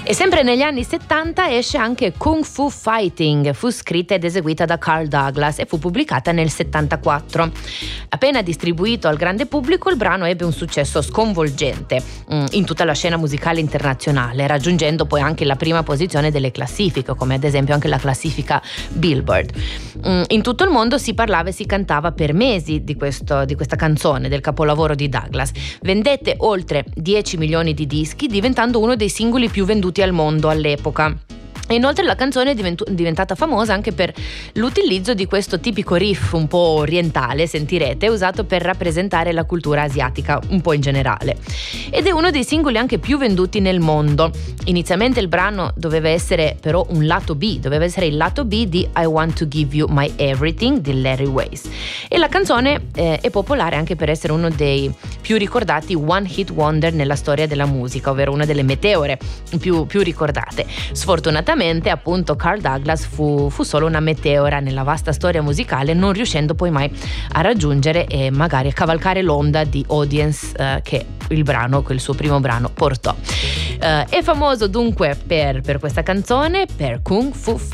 E sempre negli anni 70 esce anche Kung Fu Fighting, fu scritta ed eseguita da Carl Douglas e fu pubblicata nel 74. Appena distribuito al grande pubblico, il brano ebbe un successo sconvolgente in tutta la scena musicale internazionale, raggiungendo poi anche la prima posizione delle classifiche, come ad esempio anche la classifica Billboard. In tutto il mondo si parlava e si cantava per mesi di questa canzone, del capolavoro di Douglas. Vendette oltre 10 milioni di dischi, diventando uno dei singoli più venduti al mondo all'epoca. E inoltre la canzone è diventata famosa anche per l'utilizzo di questo tipico riff un po' orientale, sentirete, usato per rappresentare la cultura asiatica un po' in generale. Ed è uno dei singoli anche più venduti nel mondo. Inizialmente il brano doveva essere però un lato B, doveva essere il lato B di I Want to Give You My Everything di Larry Weiss. E la canzone è popolare anche per essere uno dei più ricordati one hit wonder nella storia della musica, ovvero una delle meteore più ricordate. Sfortunatamente appunto Carl Douglas fu solo una meteora nella vasta storia musicale, non riuscendo poi mai a raggiungere e magari a cavalcare l'onda di audience che il suo primo brano portò. È famoso dunque per questa canzone, per Kung Fu